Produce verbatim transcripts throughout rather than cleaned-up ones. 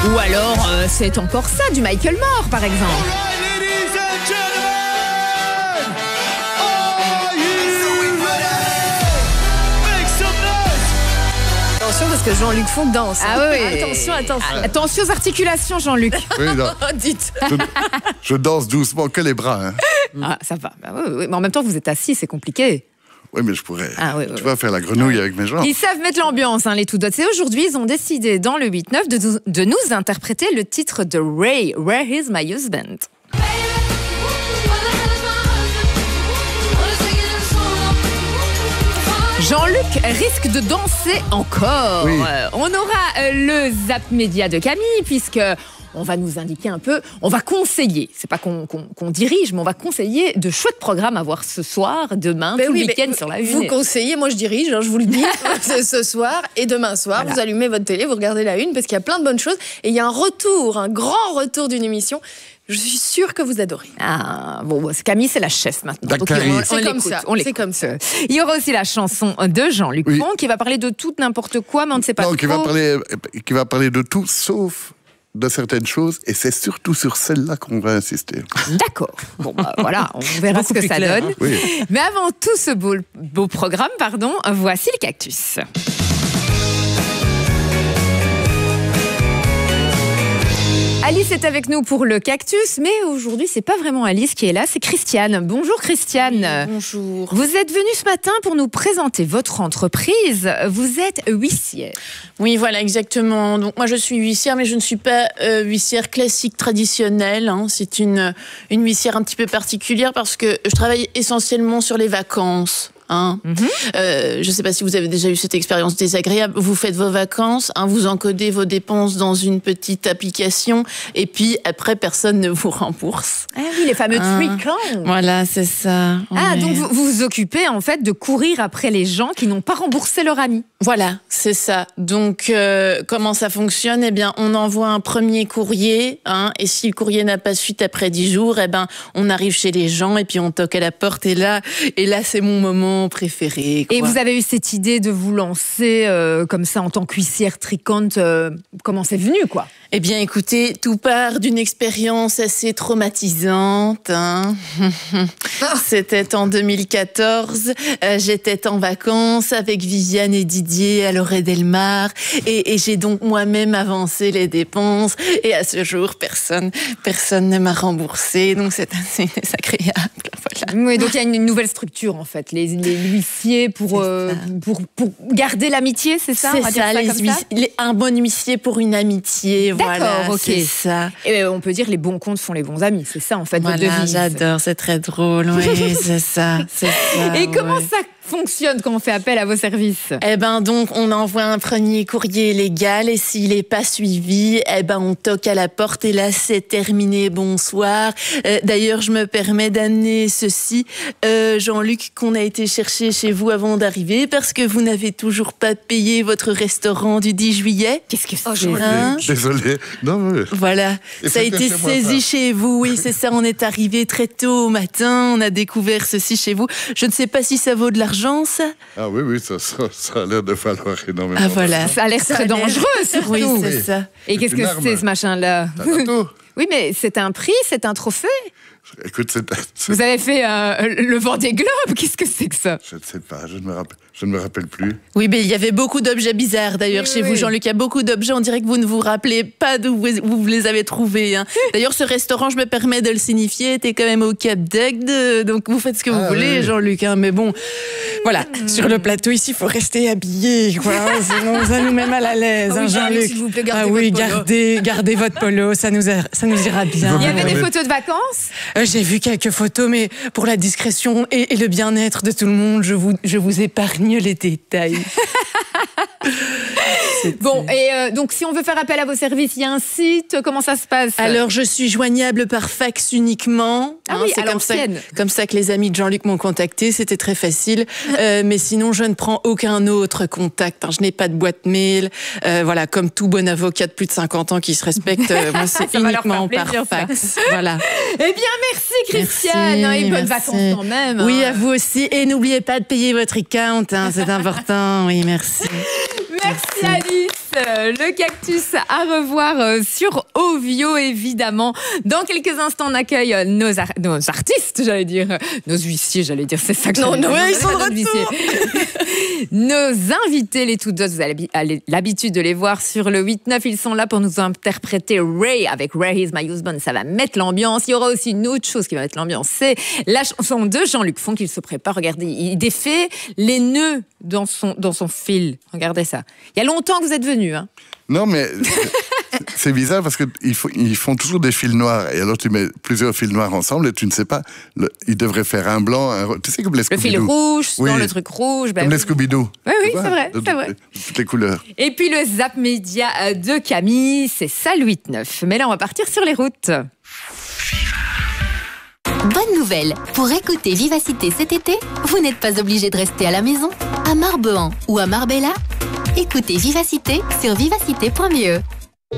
Ou alors, euh, c'est encore ça, du Michael Moore, par exemple. Attention parce que Jean-Luc Font danse. Ah oui, oui. Attention, attention. Ah, attention aux articulations, Jean-Luc. Oui, non. Dites. Je, je danse doucement, que les bras. Hein. Ah, ça va. Bah, oui, oui. Mais en même temps, vous êtes assis, c'est compliqué. Oui, mais je pourrais. Ah, oui, tu oui, vas faire la grenouille avec mes jambes. Ils savent mettre l'ambiance, hein, les tout dots. Et aujourd'hui, ils ont décidé, dans le huit neuf, de, de nous interpréter le titre de Ray, Where is my husband? Jean-Luc risque de danser encore. Oui. Euh, on aura euh, le Zap Média de Camille, puisque on va nous indiquer un peu, on va conseiller, c'est pas qu'on qu'on, qu'on dirige, mais on va conseiller de chouettes programmes à voir ce soir, demain, Ben tout oui, le week-end mais sur la vous une. conseillez, moi je dirige, hein, je vous le dis, ce, ce soir et demain soir, Voilà. vous allumez votre télé, vous regardez la une, parce qu'il y a plein de bonnes choses. Et il y a un retour, un grand retour d'une émission. Je suis sûre que vous adorez. Ah, bon, Camille, c'est la chef maintenant. Donc, Dakari. on- on C'est comme l'écoute, ça, on c'est l'écoute. comme ça. Il y aura aussi la chanson de Jean-Luc Oui. Font qui va parler de tout, n'importe quoi, mais on ne sait pas Non, trop. qui va, parler, qui va parler de tout, sauf de certaines choses. Et c'est surtout sur celle-là qu'on va insister. D'accord. Bon, bah, voilà, on verra ce que plus ça clair, donne. hein. Oui. Mais avant tout ce beau, beau programme, pardon, voici le cactus. Alice est avec nous pour le cactus, mais aujourd'hui, c'est pas vraiment Alice qui est là, c'est Christiane. Bonjour Christiane. Bonjour. Vous êtes venue ce matin pour nous présenter votre entreprise. Vous êtes huissière. Oui, voilà, exactement. Donc moi, je suis huissière, mais je ne suis pas euh, huissière classique traditionnelle. Hein. C'est une, une huissière un petit peu particulière parce que je travaille essentiellement sur les vacances. Hein. Mhm. Euh, je ne sais pas si vous avez déjà eu cette expérience désagréable. Vous faites vos vacances, hein, vous encodez vos dépenses dans une petite application et puis après, personne ne vous rembourse. Ah oui, les fameux Ah. three counts. Voilà, c'est ça. Ah, Ouais. donc vous vous vous occupez en fait de courir après les gens qui n'ont pas remboursé leur ami. Voilà, c'est ça. Donc, euh, comment ça fonctionne? Eh bien, on envoie un premier courrier, hein, et si le courrier n'a pas suite après dix jours, eh ben, on arrive chez les gens et puis on toque à la porte. Et là, et là, c'est mon moment préféré. Quoi. Et vous avez eu cette idée de vous lancer euh, comme ça en tant qu'huissière tricante. Euh, comment c'est venu, quoi? Eh bien, écoutez, tout part d'une expérience assez traumatisante. Hein. C'était en deux mille quatorze. Euh, j'étais en vacances avec Viviane et Didier à Lorée Delmar, et, et j'ai donc moi-même avancé les dépenses. Et à ce jour, personne, personne ne m'a remboursé. Donc c'est assez désagréable. Voilà. Oui, donc il y a une, une nouvelle structure en fait, les, les huissiers pour, C'est euh, ça. pour, pour garder l'amitié, c'est ça? On va C'est dire ça, ça les comme ça huissiers- les- un bon huissier pour une amitié. Voilà, D'accord, ok. c'est ça. Et euh, on peut dire les bons comptes font les bons amis, c'est ça en fait votre Voilà, devise. j'adore, c'est très drôle. Oui, c'est ça, c'est ça. Et comment ouais. ça fonctionne quand on fait appel à vos services? Eh ben donc on envoie un premier courrier légal et s'il n'est pas suivi, eh ben on toque à la porte et là c'est terminé. Bonsoir. Euh, D'ailleurs je me permets d'amener ceci, euh, Jean-Luc, qu'on a été chercher chez vous avant d'arriver parce que vous n'avez toujours pas payé votre restaurant du dix juillet. Qu'est-ce que Oh, c'est? Jean-Luc. Hein Désolé. Non, mais... Voilà, Et ça a c'était été chez moi, saisi ça. chez vous, oui, c'est ça, on est arrivé très tôt au matin, on a découvert ceci chez vous. Je ne sais pas si ça vaut de l'argent, ça. Ah oui, oui, ça, ça, ça a l'air de falloir énormément. Ah voilà. Ça a l'air Ça a très l'air- dangereux surtout. Oui, c'est ça. Et qu'est-ce Une que arme. c'est ce machin-là? T'as pas tout. Oui, mais c'est un prix, c'est un trophée. Écoute, c'est, c'est- Vous avez fait euh, le Vendée Globe. Qu'est-ce que c'est que ça? je ne sais pas, je ne me rappelle, je ne me rappelle plus. Oui, mais il y avait beaucoup d'objets bizarres d'ailleurs Oui, chez oui. vous, Jean-Luc. Il y a beaucoup d'objets, on dirait que vous ne vous rappelez pas d'où vous, où vous les avez trouvés. Hein. D'ailleurs, ce restaurant, je me permets de le signifier, était quand même au Cap d'Agde, donc vous faites ce que vous Ah, voulez, oui. Jean-Luc. Hein. Mais bon, voilà, sur le plateau ici, il faut rester habillé, quoi. Sinon, ça nous met mal à l'aise, Ah hein, oui, Jean-Luc, Jean-Luc. s'il vous plaît, gardez ah oui, votre polo. gardez, gardez votre polo, ça nous, a- ça nous ira bien. Il y avait Ouais, des mais- photos de vacances? Euh, J'ai vu quelques photos, mais pour la discrétion et, et le bien-être de tout le monde, je vous, je vous épargne les détails. Bon, et euh, donc si on veut faire appel à vos services, il y a un site, comment ça se passe? Alors, je suis joignable par fax uniquement. Ah oui, c'est à comme ça, l'ancienne. comme ça que les amis de Jean-Luc m'ont contacté. C'était très facile. Euh, mais sinon, je ne prends aucun autre contact. hein. Je n'ai pas de boîte mail. Euh, voilà, comme tout bon avocat de plus de cinquante ans qui se respecte, euh, moi, c'est Ça va leur uniquement faire par plaisir, ça. fax. Voilà. Eh bien, merci Christiane, Merci, hein, et bonnes merci. vacances quand même. Oui, hein. à vous aussi. Et n'oubliez pas de payer votre account. hein, c'est important. Oui, merci. Merci Alice. euh, le cactus à revoir euh, sur Ovio, évidemment. Dans quelques instants, on accueille euh, nos, ar- nos artistes, j'allais dire. euh, Nos huissiers, j'allais dire. C'est ça que Non, j'allais non, dire. ouais, ils J'allais sont pas de dire huissiers. Nos invités, les toutes autres, vous avez l'habi- l'habitude de les voir sur le huit neuf. Ils sont là pour nous interpréter Ray avec Ray is my husband. Ça va mettre l'ambiance. Il y aura aussi une autre chose qui va mettre l'ambiance. C'est la chanson de Jean-Luc Font qu'il se prépare. Regardez, il défait les nœuds dans son, dans son fil. Regardez ça. Il y a longtemps que vous êtes venus. Hein. Non, mais c'est bizarre parce qu'ils ils font toujours des fils noirs. Et alors, tu mets plusieurs fils noirs ensemble et tu ne sais pas. Le, ils devraient faire un blanc, un rouge. Tu sais, comme les Le Scooby-Doo. fil rouge, Oui. dans le truc rouge. Ben Comme oui. les Scooby-Doo. Oui, oui, Tu vois, c'est vrai, de- c'est de- vrai. de toutes les couleurs. Et puis le Zap Média de Camille, c'est ça le huit neuf. Mais là, on va partir sur les routes. Bonne nouvelle! Pour écouter Vivacité cet été, vous n'êtes pas obligé de rester à la maison. À Marbehan ou à Marbella, écoutez Vivacité sur vivacité point m e.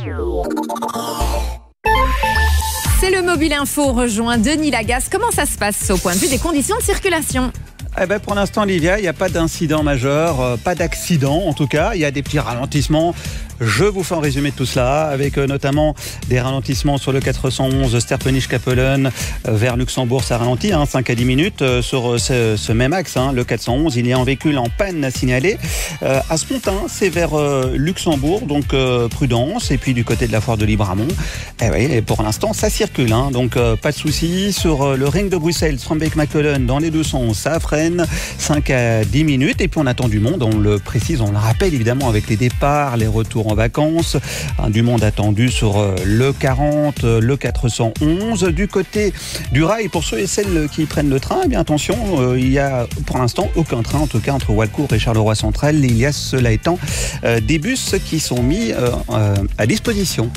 C'est le Mobile Info, on rejoint Denis Lagasse. Comment ça se passe au point de vue des conditions de circulation? Eh ben pour l'instant, Olivia, il n'y a pas d'incident majeur, euh, pas d'accident en tout cas. Il y a des petits ralentissements. Je vous fais un résumé de tout cela, avec euh, notamment des ralentissements sur le quatre cent onze Sterpenich-Capellen euh, vers Luxembourg. Ça ralentit, hein, cinq à dix minutes euh, sur euh, ce, ce même axe, hein, le quatre cent onze. Il y a un véhicule en panne à signaler. Euh, à Spontin, c'est vers euh, Luxembourg, donc euh, prudence. Et puis du côté de la foire de Libramont, eh oui, et pour l'instant, ça circule. Hein, donc euh, pas de soucis. Sur euh, le ring de Bruxelles, Strombeek-Mackellen, dans les deux sens, ça freine cinq à dix minutes. Et puis on attend du monde, on le précise, on le rappelle évidemment avec les départs, les retours en vacances. Un du monde attendu sur euh, le quarante, euh, le quatre cent onze. Du côté du rail, pour ceux et celles qui prennent le train, eh bien attention, euh, il y a pour l'instant aucun train, en tout cas entre Walcourt et Charleroi Central. Il y a, cela étant, euh, des bus qui sont mis euh, euh, à disposition.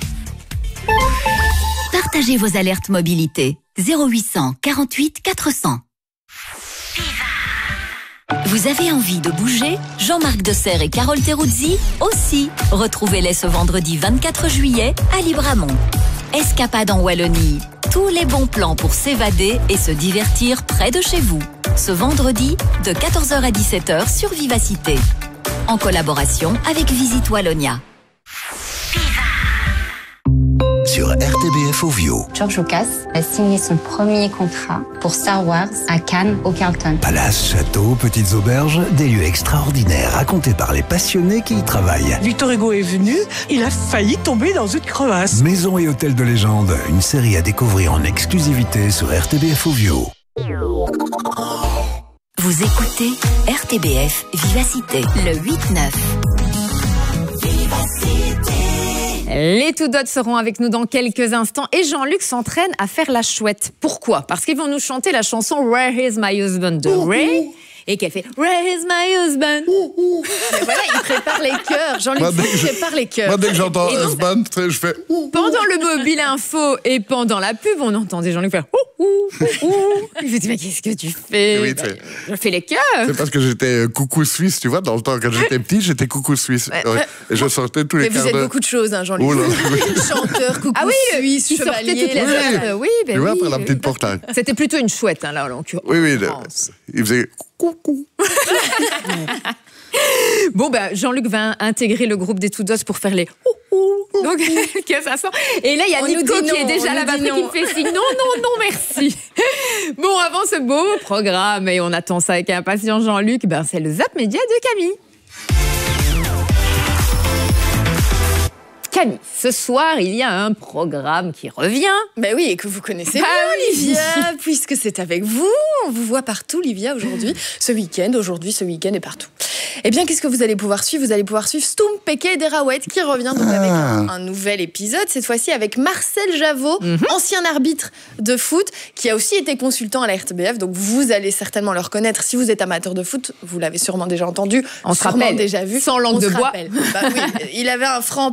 Partagez vos alertes mobilité. zéro huit cent quarante-huit quatre cents. Vous avez envie de bouger? Jean-Marc Desserre et Carole Teruzzi aussi. Retrouvez-les ce vendredi vingt-quatre juillet à Libramont. Escapade en Wallonie. Tous les bons plans pour s'évader et se divertir près de chez vous. Ce vendredi de quatorze heures à dix-sept heures sur Vivacité. En collaboration avec Visite Wallonia. Sur R T B F Ovio. George Lucas a signé son premier contrat pour Star Wars à Cannes, au Carlton. Palaces, châteaux, petites auberges, des lieux extraordinaires racontés par les passionnés qui y travaillent. Victor Hugo est venu, il a failli tomber dans une crevasse. Maison et hôtel de légende, une série à découvrir en exclusivité sur R T B F Ovio. Vous écoutez R T B F Vivacité, le huit neuf. Les tout dots seront avec nous dans quelques instants et Jean-Luc s'entraîne à faire la chouette. Pourquoi? Parce qu'ils vont nous chanter la chanson Where is my husband de Ray et qu'elle fait Where is my husband. Mais voilà, il prépare les chœurs. Jean-Luc Moi, dès Font que je- prépare les chœurs. Moi, dès que j'entends Et donc- husband, je fais ouh. Pendant le Mobile Info et pendant la pub, on entendait Jean-Luc faire ouh ouh ouh ouh. Il me dit mais qu'est-ce que tu fais? Oui, Bah, c'est- je fais les chœurs. C'est parce que j'étais euh, coucou suisse, tu vois, dans le temps quand j'étais petit, j'étais coucou suisse. Ouais. Ouais. Et je sortais tous Mais les vous quarts êtes d'heure. beaucoup de choses, hein, Jean-Luc. Oh là, oui. Chanteur, coucou Ah oui, le- suisse, il sortait chevalier. toutes les Oui. heures. Euh, Oui, ben Tu vois, oui, par la oui. petite portail. C'était plutôt une chouette, hein, là, en l'occurrence. Oui, oui, le- il faisait coucou. Bon, ben, Jean-Luc va intégrer le groupe des Tout-Dos pour faire les ouh ouh. Donc, que ça sent. Et là, il y a On Nico nous dit qui est non, déjà on à la nous dit batterie qui non. me fait signe. Non, non, non, merci. Bon, avant ce beau programme, et on attend ça avec impatience, Jean-Luc, ben, c'est le Zap Média de Camille. Camille, ce soir, il y a un programme qui revient. Ben oui, et que vous connaissez Ah bien, oui. Olivia, puisque c'est avec vous. On vous voit partout, Olivia, aujourd'hui, ce week-end, aujourd'hui, ce week-end et partout. Eh bien, qu'est-ce que vous allez pouvoir suivre? Vous allez pouvoir suivre Stoum Peke Derawet, qui revient donc avec un, un nouvel épisode, cette fois-ci avec Marcel Javot, ancien arbitre de foot, qui a aussi été consultant à la R T B F. Donc, vous allez certainement le reconnaître. Si vous êtes amateur de foot, vous l'avez sûrement déjà entendu. On se sûrement rappelle, déjà vu. sans langue On de se bois. rappelle. Bah oui, il avait un franc-parler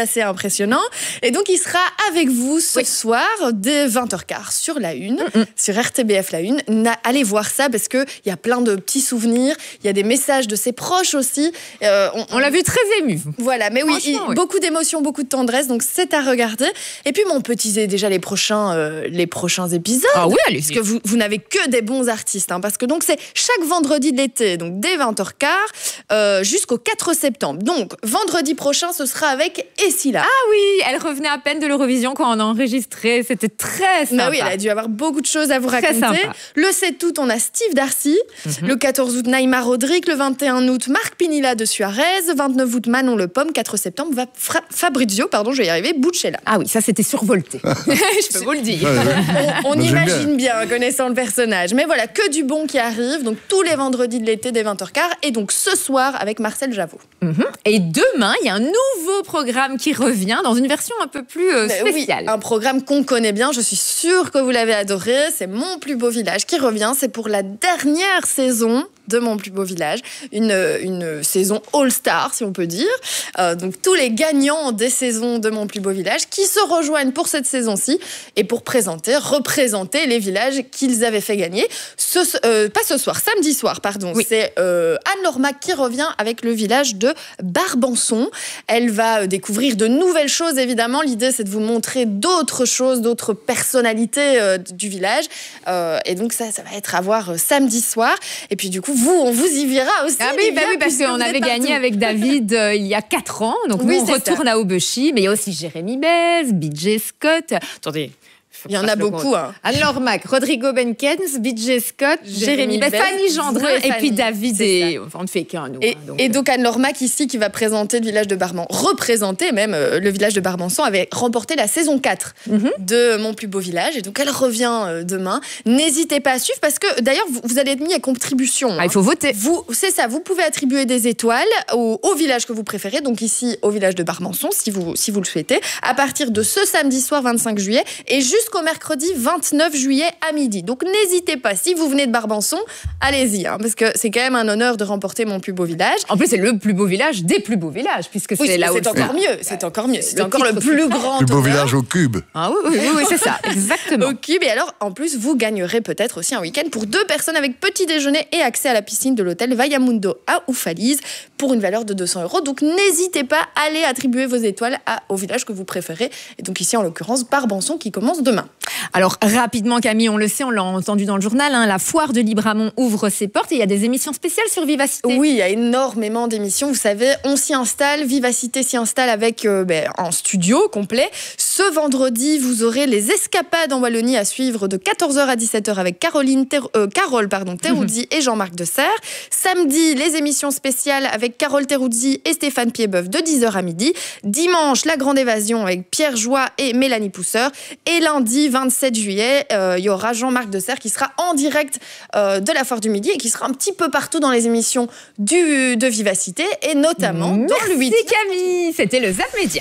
assez impressionnant. Et donc, il sera avec vous ce oui. soir, dès vingt heures quinze sur la une, mm-hmm. sur R T B F la une. Allez voir ça parce qu'il y a plein de petits souvenirs. Il y a des messages de ses proches aussi. Euh, on, on l'a vu très ému. Voilà, mais oui, il, oui, beaucoup d'émotions, beaucoup de tendresse. Donc, c'est à regarder. Et puis, on peut teaser déjà les prochains, euh, les prochains épisodes. Ah oui, allez. Parce que vous, vous n'avez que des bons artistes. Hein, parce que donc, c'est chaque vendredi de l'été, donc dès vingt heures quinze, euh, jusqu'au quatre septembre. Donc, vendredi prochain, ce sera avec Essila. Ah oui, elle revenait à peine de l'Eurovision quand on a enregistré. C'était très sympa. Bah oui, elle a dû avoir beaucoup de choses à vous très raconter. Sympa. Le sept août, on a Steve Darcy. Mm-hmm. Le quatorze août, Naïma Rodrigue. Le vingt et un août, Marc Pinilla de Suarez. vingt-neuf août, Manon Le Pomme. quatre septembre, va Fra- Fabrizio, pardon, je vais y arriver, Buccella. Ah oui, ça c'était survolté. Je peux vous le dire. on on imagine bien. bien, connaissant le personnage. Mais voilà, que du bon qui arrive. Donc, tous les vendredis de l'été, dès vingt heures quinze. Et donc, ce soir, avec Marcel Javot. Mm-hmm. Et demain, il y a un nouveau programme qui revient dans une version un peu plus euh, spéciale. Oui, un programme qu'on connaît bien. Je suis sûre que vous l'avez adoré. C'est Mon plus beau village qui revient. C'est pour la dernière saison de Mon plus beau village, une, une saison all-star, si on peut dire. Euh, donc, tous les gagnants des saisons de Mon plus beau village qui se rejoignent pour cette saison-ci et pour présenter, représenter les villages qu'ils avaient fait gagner. Ce, euh, pas ce soir, samedi soir, pardon. Oui. C'est euh, Anne Lormac qui revient avec le village de Barbançon. Elle va découvrir de nouvelles choses, évidemment. L'idée, c'est de vous montrer d'autres choses, d'autres personnalités euh, du village. Euh, et donc, ça, ça va être à voir euh, samedi soir. Et puis, du coup, vous, on vous y verra aussi. Ah oui, bah oui parce qu'on avait gagné avec David euh, il y a quatre ans. Donc, oui, nous, on retourne ça. à Aubechi. Mais il y a aussi Jérémy Bez, B J Scott. Attendez. Il y en a beaucoup. Hein. Anne Lormac, Rodrigo Benkens, B J Scott, Jérémy Bez, Fanny Gendrin et puis David. Et... Enfin, on ne fait qu'un, nous. Et, hein, donc, et donc, Anne Lormac, ici, qui va présenter le village de Barbançon, représenter même euh, le village de Barbançon, avait remporté la saison quatre mm-hmm. de Mon plus beau village. Et donc, elle revient euh, demain. N'hésitez pas à suivre parce que, d'ailleurs, vous, vous allez être mis à contribution. Ah, hein. Il faut voter. Vous, c'est ça, vous pouvez attribuer des étoiles au, au village que vous préférez. Donc, ici, au village de Barbançon, si vous, si vous le souhaitez, à partir de ce samedi soir vingt-cinq juillet et jusqu'au mercredi vingt-neuf juillet à midi. Donc n'hésitez pas, si vous venez de Barbançon, allez-y, hein, parce que c'est quand même un honneur de remporter Mon plus beau village. En plus, c'est le plus beau village des plus beaux villages, puisque oui, c'est là où c'est encore mieux, c'est encore mieux, c'est le encore le plus plus grand plus beau honneur. village au cube. Ah oui, oui, oui, oui c'est ça, exactement. Au cube, et alors, en plus, vous gagnerez peut-être aussi un week-end pour deux personnes avec petit déjeuner et accès à la piscine de l'hôtel Vallamundo à Oufalise pour une valeur de deux cents euros. Donc n'hésitez pas à aller attribuer vos étoiles à, au village que vous préférez. Et donc ici, en l'occurrence, Barbançon qui commence demain. Alors, rapidement, Camille, on le sait, on l'a entendu dans le journal, hein, la foire de Libramont ouvre ses portes et il y a des émissions spéciales sur Vivacité. Oui, il y a énormément d'émissions. Vous savez, on s'y installe, Vivacité s'y installe avec euh, ben, un studio complet. Ce vendredi, vous aurez les escapades en Wallonie à suivre de quatorze heures à dix-sept heures avec Caroline Ter- euh, Carole pardon, Teruzzi mmh. et Jean-Marc Desserre. Samedi, les émissions spéciales avec Carole Teruzzi et Stéphane Piedboeuf de dix heures à midi. Dimanche, la grande évasion avec Pierre Joie et Mélanie Pousseur. Et lundi, vingt-sept juillet, euh, il y aura Jean-Marc Desserre qui sera en direct euh, de la Foire du Midi et qui sera un petit peu partout dans les émissions du, de Vivacité et notamment Merci dans le huit. Camille, c'était le Zap Média.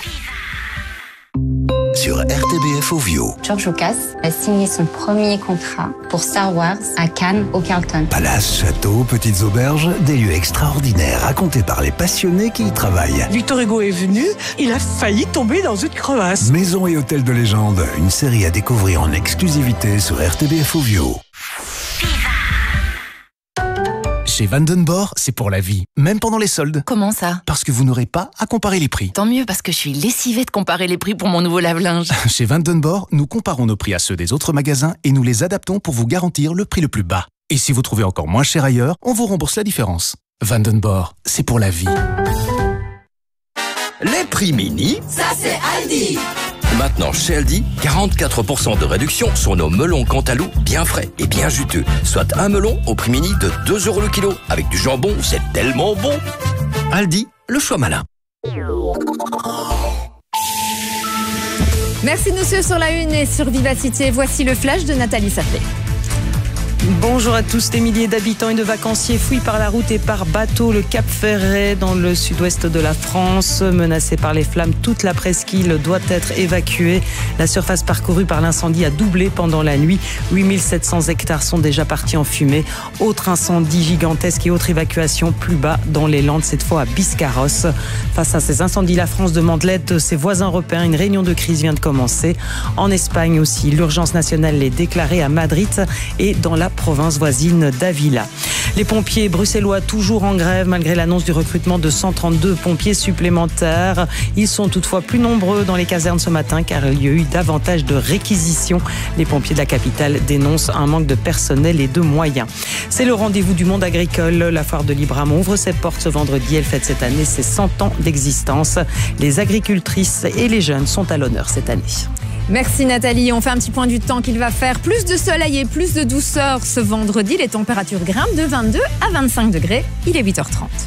Sur R T B F Ovio. George Lucas a signé son premier contrat pour Star Wars à Cannes, au Carlton. Palaces, châteaux, petites auberges, des lieux extraordinaires racontés par les passionnés qui y travaillent. Victor Hugo est venu, il a failli tomber dans une crevasse. Maison et hôtel de légende, une série à découvrir en exclusivité sur R T B F Ovio. Chez Vandenborg, c'est pour la vie, même pendant les soldes. Comment ça? Parce que vous n'aurez pas à comparer les prix. Tant mieux, parce que je suis lessivée de comparer les prix pour mon nouveau lave-linge. Chez Vandenborg, nous comparons nos prix à ceux des autres magasins et nous les adaptons pour vous garantir le prix le plus bas. Et si vous trouvez encore moins cher ailleurs, on vous rembourse la différence. Vandenborg, c'est pour la vie. Les prix mini, ça c'est Aldi. Maintenant chez Aldi, quarante-quatre pour cent de réduction sur nos melons Cantalou bien frais et bien juteux. Soit un melon au prix mini de deux euros le kilo. Avec du jambon, c'est tellement bon. Aldi, le choix malin. Merci de nous suivre sur la une et sur Vivacité. Voici le flash de Nathalie Saflé. Bonjour à tous. Des milliers d'habitants et de vacanciers fuient par la route et par bateau le Cap Ferret dans le sud-ouest de la France. Menacé par les flammes, toute la presqu'île doit être évacuée. La surface parcourue par l'incendie a doublé pendant la nuit. huit mille sept cents hectares sont déjà partis en fumée. Autre incendie gigantesque et autre évacuation plus bas dans les Landes, cette fois à Biscarrosse. Face à ces incendies, la France demande l'aide de ses voisins européens. Une réunion de crise vient de commencer. En Espagne aussi, l'urgence nationale est déclarée à Madrid et dans la province voisine d'Avila. Les pompiers bruxellois toujours en grève malgré l'annonce du recrutement de cent trente-deux pompiers supplémentaires. Ils sont toutefois plus nombreux dans les casernes ce matin car il y a eu davantage de réquisitions. Les pompiers de la capitale dénoncent un manque de personnel et de moyens. C'est le rendez-vous du monde agricole. La foire de Libramont ouvre ses portes ce vendredi. Elle fête cette année ses cent ans d'existence. Les agricultrices et les jeunes sont à l'honneur cette année. Merci Nathalie. On fait un petit point du temps qu'il va faire. Plus de soleil et plus de douceur ce vendredi. Les températures grimpent de vingt-deux à vingt-cinq degrés. Il est huit heures trente.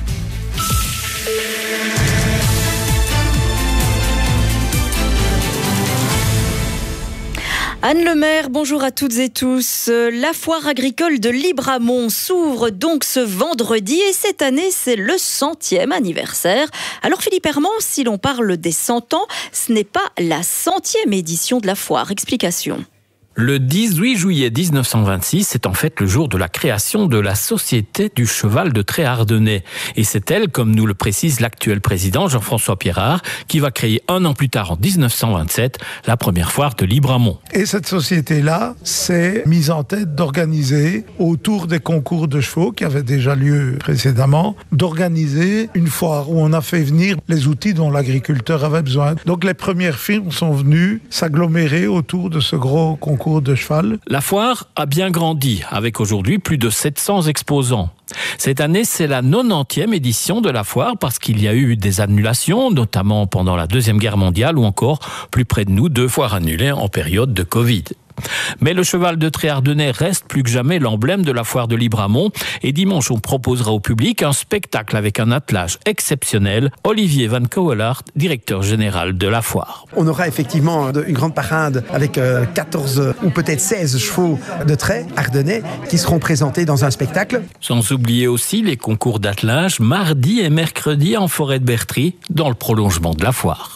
Anne Lemaire, bonjour à toutes et tous. La foire agricole de Libramont s'ouvre donc ce vendredi et cette année, c'est le centième anniversaire. Alors Philippe Herman, si l'on parle des cent ans, ce n'est pas la centième édition de la foire. Explication. Le dix-huit juillet mille neuf cent vingt-six, c'est en fait le jour de la création de la Société du cheval de trait ardennais. Et c'est elle, comme nous le précise l'actuel président Jean-François Pierrard, qui va créer un an plus tard, en mille neuf cent vingt-sept, la première foire de Libramont. Et cette société-là s'est mise en tête d'organiser, autour des concours de chevaux qui avaient déjà lieu précédemment, d'organiser une foire où on a fait venir les outils dont l'agriculteur avait besoin. Donc les premières firmes sont venues s'agglomérer autour de ce gros concours de cheval. La foire a bien grandi, avec aujourd'hui plus de sept cents exposants. Cette année, c'est la quatre-vingt-dix-neuvième édition de la foire parce qu'il y a eu des annulations, notamment pendant la Deuxième Guerre mondiale ou encore, plus près de nous, deux foires annulées en période de Covid. Mais le cheval de trait ardennais reste plus que jamais l'emblème de la foire de Libramont. Et dimanche, on proposera au public un spectacle avec un attelage exceptionnel. Olivier Van Kouwelaert, directeur général de la foire. On aura effectivement une grande parade avec quatorze ou peut-être seize chevaux de trait ardennais qui seront présentés dans un spectacle. Sans oublier aussi les concours d'attelage mardi et mercredi en forêt de Bertry, dans le prolongement de la foire.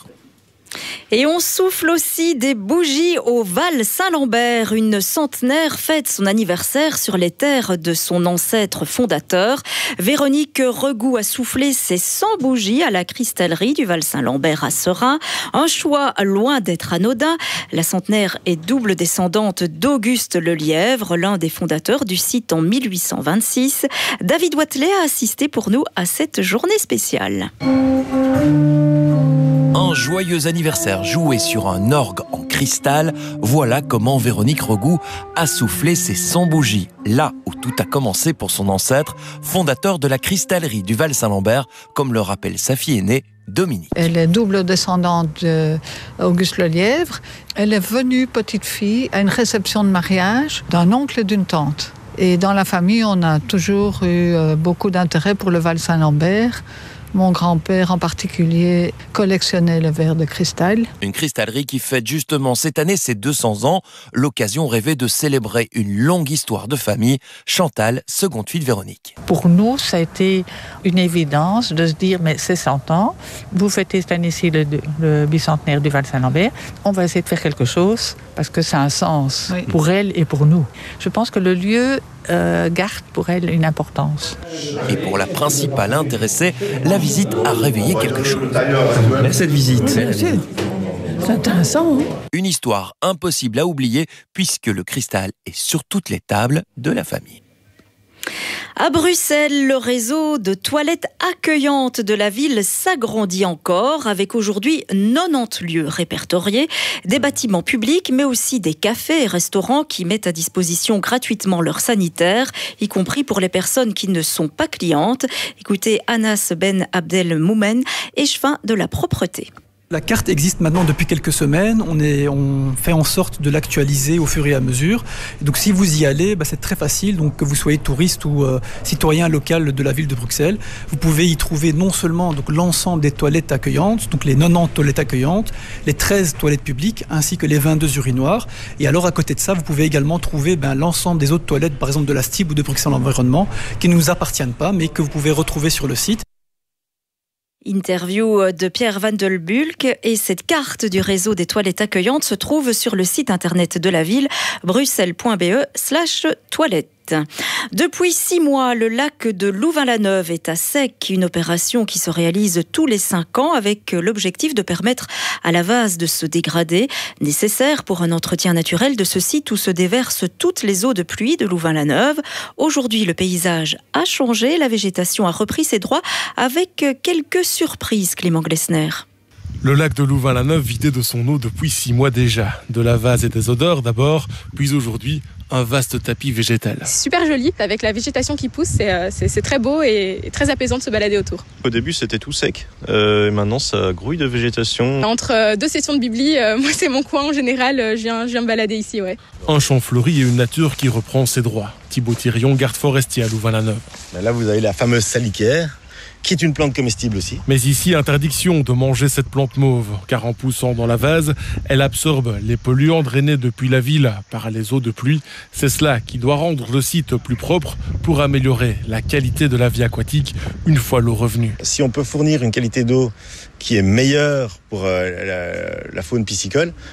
Et on souffle aussi des bougies au Val Saint-Lambert. Une centenaire fête son anniversaire sur les terres de son ancêtre fondateur. Véronique Regout a soufflé ses cent bougies à la cristallerie du Val Saint-Lambert à Seraing. Un choix loin d'être anodin. La centenaire est double descendante d'Auguste Lelièvre, l'un des fondateurs du site en mille huit cent vingt-six. David Watley a assisté pour nous à cette journée spéciale. Un joyeux anniversaire joué sur un orgue en cristal, voilà comment Véronique Regout a soufflé ses cent bougies. Là où tout a commencé pour son ancêtre, fondateur de la cristallerie du Val Saint-Lambert, comme le rappelle sa fille aînée, Dominique. Elle est double descendante d'Auguste Lelièvre. Elle est venue, petite fille, à une réception de mariage d'un oncle et d'une tante. Et dans la famille, on a toujours eu beaucoup d'intérêt pour le Val Saint-Lambert. Mon grand-père en particulier collectionnait le verre de cristal. Une cristallerie qui fête justement cette année ses deux cents ans, l'occasion rêvée de célébrer une longue histoire de famille. Chantal, seconde fille de Véronique. Pour nous, ça a été une évidence de se dire, mais c'est cent ans, vous fêtez cette année-ci le, le bicentenaire du Val Saint-Lambert, on va essayer de faire quelque chose parce que ça a un sens oui. pour elle et pour nous. Je pense que le lieu Euh, garde pour elle une importance. Et pour la principale intéressée, la visite a réveillé quelque chose. Mais cette visite, c'est intéressant. Hein? Une histoire impossible à oublier puisque le cristal est sur toutes les tables de la famille. À Bruxelles, le réseau de toilettes accueillantes de la ville s'agrandit encore, avec aujourd'hui quatre-vingt-dix lieux répertoriés, des bâtiments publics, mais aussi des cafés et restaurants qui mettent à disposition gratuitement leurs sanitaires, y compris pour les personnes qui ne sont pas clientes. Écoutez Anas Ben Abdel Moumen, échevin de la propreté. La carte existe maintenant depuis quelques semaines, on, est, on fait en sorte de l'actualiser au fur et à mesure. Et donc si vous y allez, bah, c'est très facile, donc que vous soyez touriste ou euh, citoyen local de la ville de Bruxelles, vous pouvez y trouver non seulement donc, l'ensemble des toilettes accueillantes, donc les quatre-vingt-dix toilettes accueillantes, les treize toilettes publiques, ainsi que les vingt-deux urinoirs. Et alors à côté de ça, vous pouvez également trouver ben, l'ensemble des autres toilettes, par exemple de la S T I B ou de Bruxelles Environnement, qui ne nous appartiennent pas, mais que vous pouvez retrouver sur le site. Interview de Pierre Van der Bulck et cette carte du réseau des toilettes accueillantes se trouve sur le site internet de la ville bruxelles.be slash toilettes. Depuis six mois, le lac de Louvain-la-Neuve est à sec, une opération qui se réalise tous les cinq ans avec l'objectif de permettre à la vase de se dégrader, nécessaire pour un entretien naturel de ce site où se déversent toutes les eaux de pluie de Louvain-la-Neuve. Aujourd'hui, le paysage a changé, la végétation a repris ses droits avec quelques surprises, Clément Glessner. Le lac de Louvain-la-Neuve vidé de son eau depuis six mois déjà. De la vase et des odeurs d'abord, puis aujourd'hui, un vaste tapis végétal. Super joli, avec la végétation qui pousse, c'est, c'est, c'est très beau et très apaisant de se balader autour. Au début, c'était tout sec. Euh, et maintenant, ça grouille de végétation. Entre deux sessions de bibli, euh, moi, c'est mon coin en général. Je viens, je viens me balader ici, ouais. Un champ fleuri et une nature qui reprend ses droits. Thibaut Thirion, garde forestier à Louvain-la-Neuve. Là, vous avez la fameuse salicaire, qui est une plante comestible aussi. Mais ici, interdiction de manger cette plante mauve, car en poussant dans la vase, elle absorbe les polluants drainés depuis la ville par les eaux de pluie. C'est cela qui doit rendre le site plus propre pour améliorer la qualité de la vie aquatique une fois l'eau revenue. Si on peut fournir une qualité d'eau qui est meilleure pour euh, la, la faune piscicole,